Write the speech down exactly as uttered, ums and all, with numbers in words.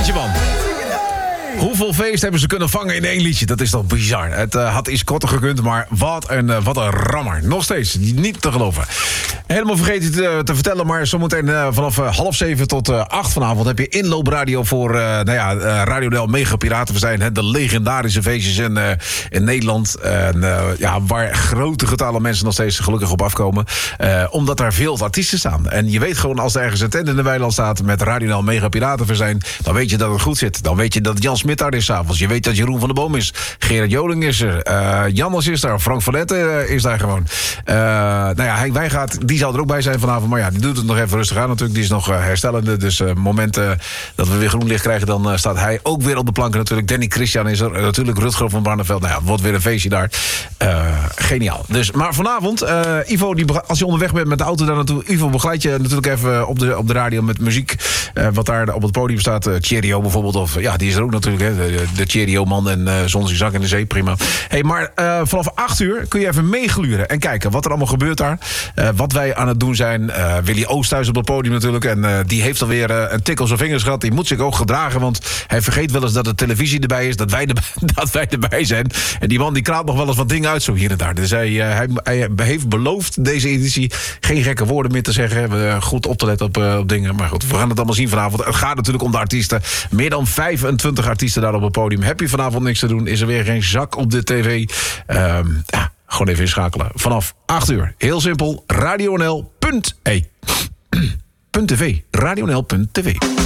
Jeetje man. Hoeveel feest hebben ze kunnen vangen in één liedje? Dat is toch bizar. Het uh, had iets korter gekund, maar wat een, uh, wat een rammer. Nog steeds, niet te geloven. Helemaal vergeten te, te vertellen, maar zometeen uh, vanaf uh, half zeven tot uh, acht vanavond heb je inloopradio voor uh, nou ja, uh, Radio Del Mega Piratenfestijn. Hè, de legendarische feestjes in, uh, in Nederland. En, uh, ja, waar grote getallen mensen nog steeds gelukkig op afkomen. Uh, omdat daar veel artiesten staan. En je weet gewoon, als er ergens een tent in de weiland staat met Radio Del Mega Piratenfestijn, dan weet je dat het goed zit. Dan weet je dat Jan Smit daar is 's avonds. Je weet dat Jeroen van der Boom is. Gerard Joling is er. Uh, Jannes is daar. Frank van Letten uh, is daar gewoon. Uh, nou ja, hij, wij gaat, die zal er ook bij zijn vanavond. Maar ja, die doet het nog even rustig aan natuurlijk. Die is nog uh, herstellende. Dus uh, momenten dat we weer groen licht krijgen, dan uh, staat hij ook weer op de planken natuurlijk. Danny Christian is er. Uh, natuurlijk Rutger van Barneveld. Nou ja, het wordt weer een feestje daar. Uh, geniaal. Dus, maar vanavond, uh, Ivo, die, als je onderweg bent met de auto daar naartoe, Ivo begeleidt je natuurlijk even op de, op de radio met muziek. Uh, wat daar op het podium staat. Uh, Cheerio bijvoorbeeld. Of ja, die is er ook natuurlijk. Hè. De, de Cheerio-man en uh, zonder zak in de zee, prima. Hey, maar uh, vanaf acht uur kun je even meegluren en kijken wat er allemaal gebeurt daar. Uh, wat wij aan het doen zijn. Uh, Willy Oosthuis op het podium natuurlijk. En uh, die heeft alweer uh, een tik op zijn vingers gehad. Die moet zich ook gedragen, want hij vergeet wel eens dat de televisie erbij is. Dat wij, de, dat wij erbij zijn. En die man die kraalt nog wel eens wat dingen uit zo hier en daar. Dus hij, uh, hij, hij heeft beloofd deze editie geen gekke woorden meer te zeggen. Uh, goed op te letten op, uh, op dingen. Maar goed, we gaan het allemaal zien vanavond. Het gaat natuurlijk om de artiesten. Meer dan vijfentwintig artiesten daar op het podium. Heb je vanavond niks te doen? Is er weer geen zak op de tv? Um, ja, gewoon even inschakelen. Vanaf acht uur. Heel simpel. radio n l punt t v. radio n l punt t v.